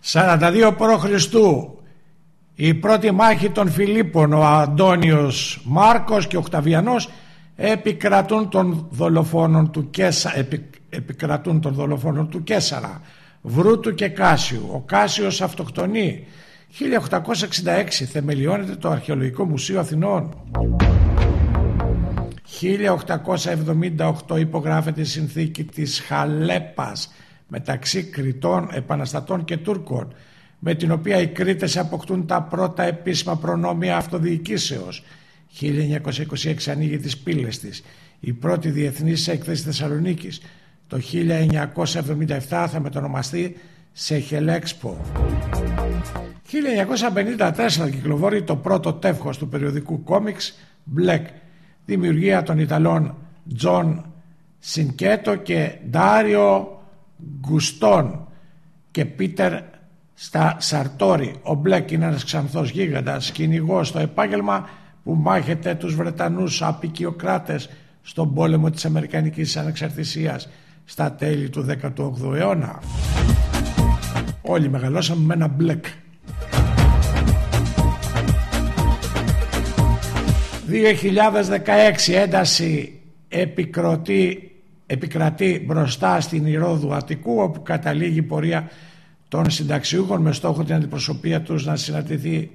42 π.Χ. η πρώτη μάχη των Φιλίππων, ο Αντώνιος Μάρκος και ο Οκταβιανός επικρατούν των δολοφόνων του Καίσαρα, Βρούτου και Κάσιου. Ο Κάσιος αυτοκτονεί. 1866 θεμελιώνεται το Αρχαιολογικό Μουσείο Αθηνών. 1878 υπογράφεται η συνθήκη της Χαλέπας μεταξύ Κρητών, Επαναστατών και Τούρκων, με την οποία οι Κρήτες αποκτούν τα πρώτα επίσημα προνόμια αυτοδιοικήσεως. 1926 ανοίγει τις πύλες της η πρώτη διεθνής έκθεση Θεσσαλονίκης. Το 1977 θα μετονομαστεί σε Χελέξπο. 1954 κυκλοφορεί το πρώτο τεύχος του περιοδικού κόμιξ Black, δημιουργία των Ιταλών Τζον Σινκέτο και Ντάριο Γκουστόν και Πίτερ Σαρτόρι. Ο Μπλεκ είναι ένας ξανθός γίγαντας, κυνηγός στο επάγγελμα που μάχεται τους Βρετανούς απικιοκράτες στον πόλεμο της Αμερικανικής Ανεξαρτησίας στα τέλη του 18ου αιώνα. Όλοι μεγαλώσαμε με ένα Μπλεκ. 2016 ένταση επικρατεί μπροστά στην Ηρώδου Αττικού, όπου καταλήγει η πορεία των συνταξιούχων με στόχο την αντιπροσωπεία τους να συναντηθεί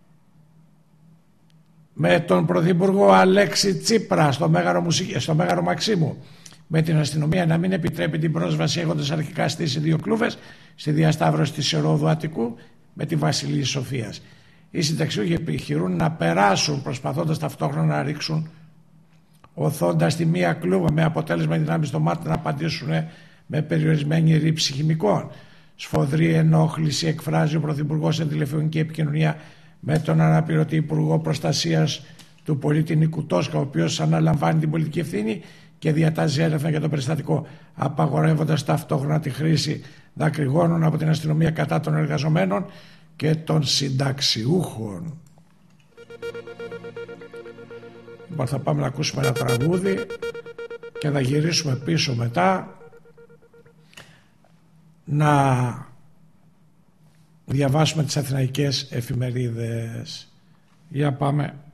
με τον Πρωθυπουργό Αλέξη Τσίπρα στο Μέγαρο Μαξίμου, με την αστυνομία να μην επιτρέπει την πρόσβαση, έχοντας αρχικά στήσει 2 κλούβες στη διασταύρωση της Ηρώδου Αττικού με τη Βασιλή Σοφίας. Οι συνταξιούχοι επιχειρούν να περάσουν, προσπαθώντας ταυτόχρονα να ρίξουν, οθώντας τη μία κλούβα, με αποτέλεσμα οι δυνάμεις στο μάτι να απαντήσουν με περιορισμένη ρήψη χημικών. Σφοδρή ενόχληση εκφράζει ο Πρωθυπουργός σε τηλεφωνική επικοινωνία με τον αναπληρωτή Υπουργό Προστασίας του πολίτη Νίκου Τόσκα, ο οποίος αναλαμβάνει την πολιτική ευθύνη και διατάζει έρευνα για το περιστατικό, απαγορεύοντας ταυτόχρονα τη χρήση δακρυγόνων από την αστυνομία κατά των εργαζομένων και των συνταξιούχων. Λοιπόν, θα πάμε να ακούσουμε ένα τραγούδι και θα γυρίσουμε πίσω μετά να διαβάσουμε τις αθηναϊκές εφημερίδες. Για πάμε.